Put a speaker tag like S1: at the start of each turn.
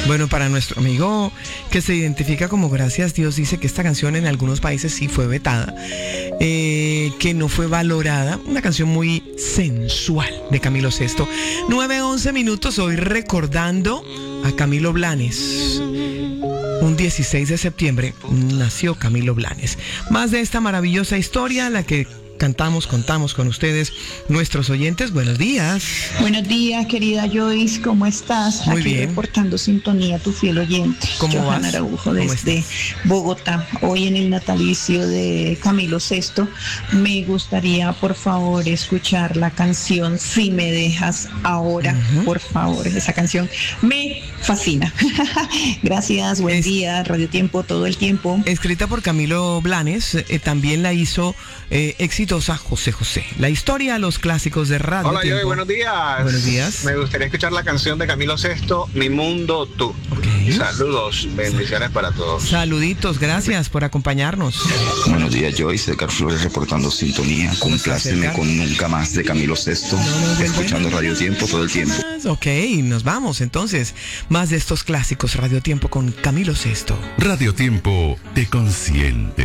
S1: Bueno, para nuestro amigo que se identifica como Gracias Dios, dice que esta canción en algunos países sí fue vetada, que no fue valorada. Una canción muy sensual de Camilo Sesto. 9:11 minutos, hoy recordando a Camilo Blanes. Un 16 de septiembre nació Camilo Blanes. Más de esta maravillosa historia, la que contamos con ustedes, nuestros oyentes. Buenos días.
S2: Buenos días, querida Joyce, ¿cómo estás?
S1: Muy
S2: Aquí
S1: bien.
S2: Reportando sintonía, tu fiel oyente.
S1: ¿Cómo
S2: Johanna
S1: vas?
S2: Araujo
S1: ¿Cómo
S2: desde
S1: estás?
S2: Bogotá. Hoy en el natalicio de Camilo Sesto, me gustaría, por favor, escuchar la canción Si me dejas ahora, por favor. Esa canción me fascina. Gracias, buen día, Radio Tiempo, todo el tiempo.
S1: Escrita por Camilo Blanes, también la hizo exitosa José José. La historia, los clásicos de Radio
S3: Hola,
S1: Tiempo.
S3: Joey, buenos días.
S1: Buenos días.
S3: Me gustaría escuchar la canción de Camilo Sesto, Mi Mundo Tú.
S1: Ok.
S3: Saludos, bendiciones para todos.
S1: Saluditos, gracias por acompañarnos.
S4: Buenos días, Joyce, Edgar Flores reportando sintonía. Compláceme
S1: Edgar?
S4: con Nunca Más de Camilo Sesto, escuchando Radio Tiempo todo el tiempo.
S1: Ok, nos vamos entonces. Más de estos clásicos, Radio Tiempo con Camilo Sesto.
S5: Radio Tiempo te consiente.